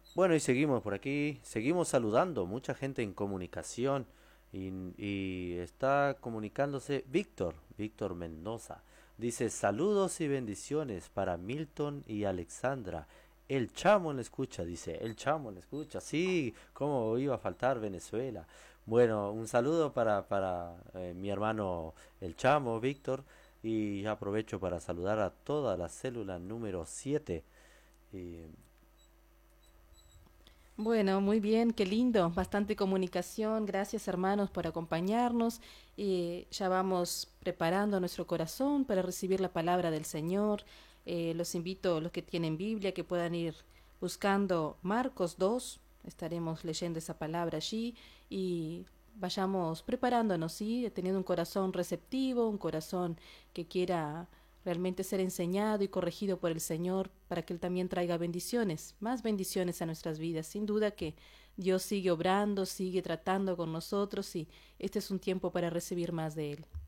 Bueno, y seguimos por aquí, seguimos saludando, mucha gente en comunicación y está comunicándose Víctor Mendoza. Dice saludos y bendiciones para Milton y Alexandra. El Chamo en la escucha, dice, el Chamo en la escucha. Sí, cómo iba a faltar Venezuela. Bueno, un saludo para mi hermano el Chamo, Víctor, y aprovecho para saludar a toda la célula número 7. Bueno, muy bien, qué lindo, bastante comunicación. Gracias hermanos por acompañarnos. Ya vamos preparando nuestro corazón para recibir la palabra del Señor. Los invito, los que tienen Biblia, que puedan ir buscando Marcos 2. Estaremos leyendo esa palabra allí y vayamos preparándonos, ¿sí? Teniendo un corazón receptivo, un corazón que quiera realmente ser enseñado y corregido por el Señor para que Él también traiga bendiciones, más bendiciones a nuestras vidas. Sin duda que Dios sigue obrando, sigue tratando con nosotros y este es un tiempo para recibir más de Él.